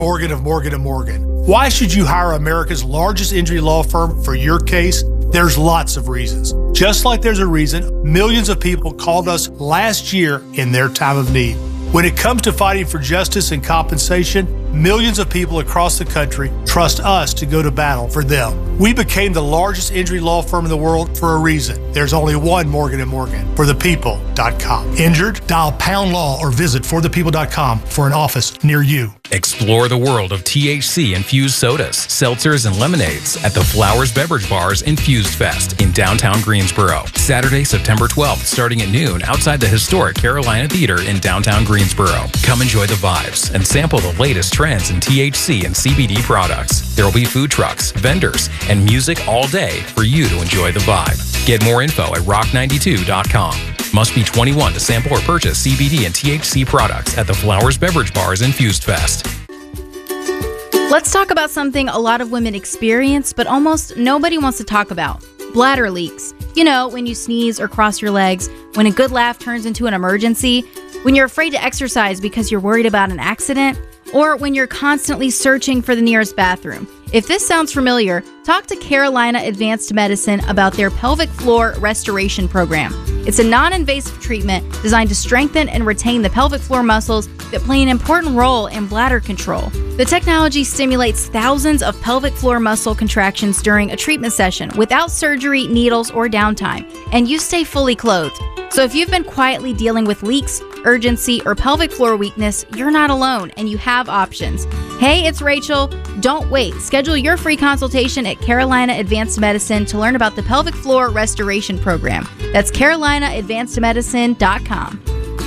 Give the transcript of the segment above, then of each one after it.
Morgan of Morgan & Morgan. Why should you hire America's largest injury law firm for your case? There's lots of reasons. Just like there's a reason millions of people called us last year in their time of need. When it comes to fighting for justice and compensation, millions of people across the country trust us to go to battle for them. We became the largest injury law firm in the world for a reason. There's only one Morgan & Morgan, forthepeople.com. Injured? Dial pound law or visit forthepeople.com for an office near you. Explore the world of THC-infused sodas, seltzers, and lemonades at the Flowers Beverage Bar's Infused Fest in downtown Greensboro. Saturday, September 12th, starting at noon outside the historic Carolina Theater in downtown Greensboro. Come enjoy the vibes and sample the latest trends in THC and CBD products. There will be food trucks, vendors, and music all day for you to enjoy the vibe. Get more info at rock92.com. Must be 21 to sample or purchase CBD and THC products at the Flowers Beverage Bar's Infused Fest. Let's talk about something a lot of women experience, but almost nobody wants to talk about. Bladder leaks. You know, when you sneeze or cross your legs, when a good laugh turns into an emergency, when you're afraid to exercise because you're worried about an accident, or when you're constantly searching for the nearest bathroom. If this sounds familiar, talk to Carolina Advanced Medicine about their pelvic floor restoration program. It's a non-invasive treatment designed to strengthen and retain the pelvic floor muscles that play an important role in bladder control. The technology stimulates thousands of pelvic floor muscle contractions during a treatment session without surgery, needles, or downtime, and you stay fully clothed. So if you've been quietly dealing with leaks, urgency, or pelvic floor weakness, you're not alone and you have options. Hey, it's Rachel. Don't wait. Schedule your free consultation at Carolina Advanced Medicine to learn about the pelvic floor restoration program. That's CarolinaAdvancedMedicine.com.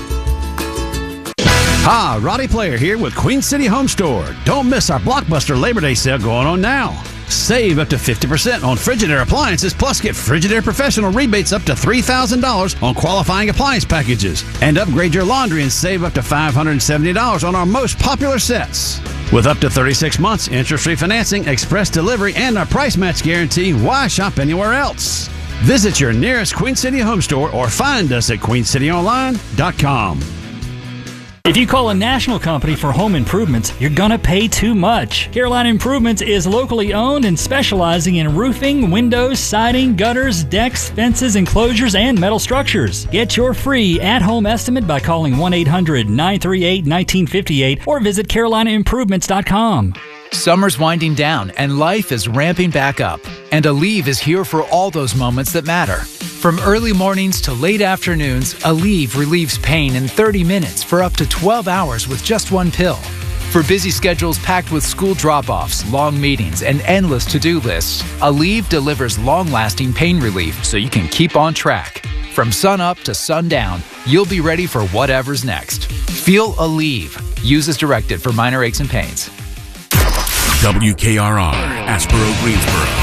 Hi, Roddy Player here with Queen City Home Store. Don't miss our Blockbuster Labor Day sale going on now. Save up to 50% on Frigidaire appliances, plus get Frigidaire Professional rebates up to $3,000 on qualifying appliance packages. And upgrade your laundry and save up to $570 on our most popular sets. With up to 36 months, interest-free financing, express delivery, and our price match guarantee, why shop anywhere else? Visit your nearest Queen City Home Store or find us at queencityonline.com. If you call a national company for home improvements, you're gonna pay too much. Carolina Improvements is locally owned and specializing in roofing, windows, siding, gutters, decks, fences, enclosures, and metal structures. Get your free at-home estimate by calling 1-800-938-1958 or visit CarolinaImprovements.com. Summer's winding down and life is ramping back up. And Aleve is here for all those moments that matter. From early mornings to late afternoons, Aleve relieves pain in 30 minutes for up to 12 hours with just one pill. For busy schedules packed with school drop-offs, long meetings, and endless to-do lists, Aleve delivers long-lasting pain relief so you can keep on track. From sun up to sundown, you'll be ready for whatever's next. Feel Aleve. Use as directed for minor aches and pains. WKRR, Asheboro, Greensboro.